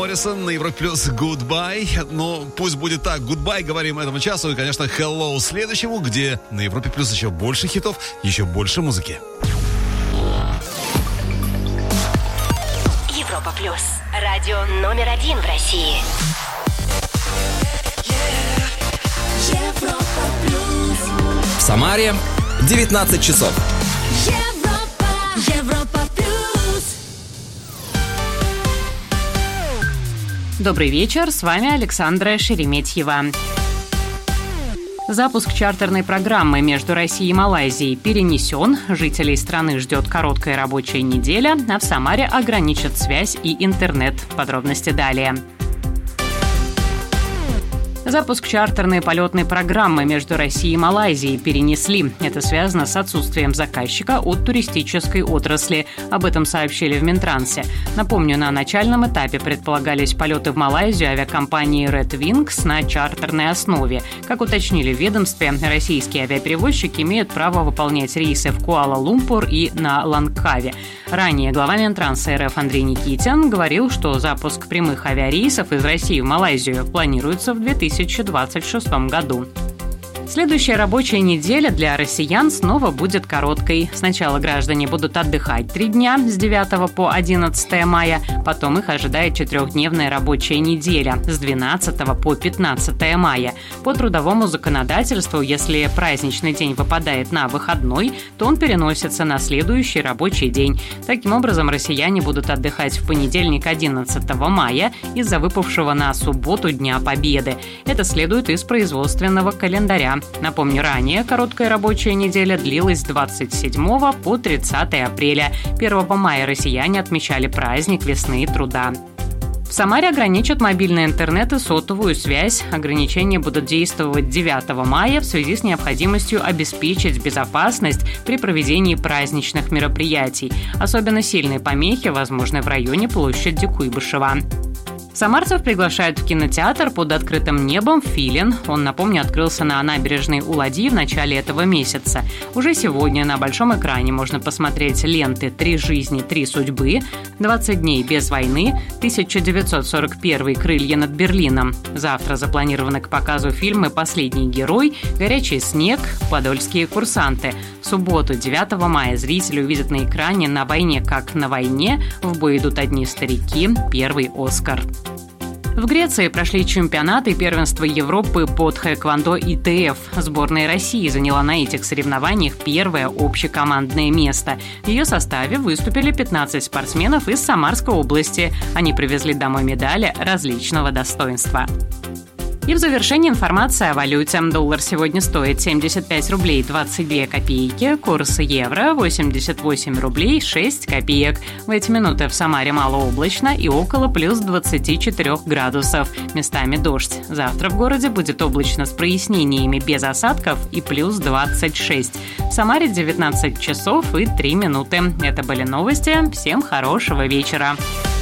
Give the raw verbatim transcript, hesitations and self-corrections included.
Моррисон на Европе Плюс Goodbye. Но пусть будет так. Goodbye говорим этому часу. И, конечно, Hello следующему, где на Европе Плюс еще больше хитов, еще больше музыки. Европа Плюс. Радио номер один в России. Европа Плюс. В Самаре девятнадцать часов. Европа, Европа Плюс. Добрый вечер, с вами Александра Шереметьева. Запуск чартерной программы между Россией и Малайзией перенесен, жителей страны ждет короткая рабочая неделя, а в Самаре ограничат связь и интернет. Подробности далее. Запуск чартерной полетной программы между Россией и Малайзией перенесли. Это связано с отсутствием заказчика от туристической отрасли. Об этом сообщили в Минтрансе. Напомню, на начальном этапе предполагались полеты в Малайзию авиакомпании Red Wings на чартерной основе. Как уточнили в ведомстве, российские авиаперевозчики имеют право выполнять рейсы в Куала-Лумпур и на Лангкаве. Ранее глава Минтранса РФ Андрей Никитин говорил, что запуск прямых авиарейсов из России в Малайзию планируется в две тысячи двадцать шестом году. Следующая рабочая неделя для россиян снова будет короткой. Сначала граждане будут отдыхать три дня с девятого по одиннадцатое мая, потом их ожидает четырехдневная рабочая неделя с двенадцатого по пятнадцатое мая. По трудовому законодательству, если праздничный день выпадает на выходной, то он переносится на следующий рабочий день. Таким образом, россияне будут отдыхать в понедельник одиннадцатого мая из-за выпавшего на субботу Дня Победы. Это следует из производственного календаря. Напомню, ранее короткая рабочая неделя длилась с двадцать седьмого по тридцатое апреля. первого мая россияне отмечали праздник весны и труда. В Самаре ограничат мобильный интернет и сотовую связь. Ограничения будут действовать девятого мая в связи с необходимостью обеспечить безопасность при проведении праздничных мероприятий. Особенно сильные помехи возможны в районе площади Куйбышева. Самарцев приглашают в кинотеатр под открытым небом «Филин». Он, напомню, открылся на набережной у Ладьи в начале этого месяца. Уже сегодня на большом экране можно посмотреть ленты «Три жизни, три судьбы», «двадцать дней без войны», тысяча девятьсот сорок первый «Крылья над Берлином». Завтра запланированы к показу фильмы «Последний герой», «Горячий снег», «Подольские курсанты». В субботу, девятого мая, зрители увидят на экране «На войне, как на войне», «В бой идут одни старики», «Первый Оскар». В Греции прошли чемпионаты и первенство Европы по тхэквондо и тэ эф. Сборная России заняла на этих соревнованиях первое общекомандное место. В ее составе выступили пятнадцать спортсменов из Самарской области. Они привезли домой медали различного достоинства. И в завершении информация о валюте. Доллар сегодня стоит семьдесят пять рублей двадцать две копейки, курс евро восемьдесят восемь рублей шесть копеек. В эти минуты в Самаре малооблачно и около плюс двадцати четырёх градусов. Местами дождь. Завтра в городе будет облачно с прояснениями без осадков и плюс двадцать шесть. В Самаре девятнадцать часов и три минуты. Это были новости. Всем хорошего вечера.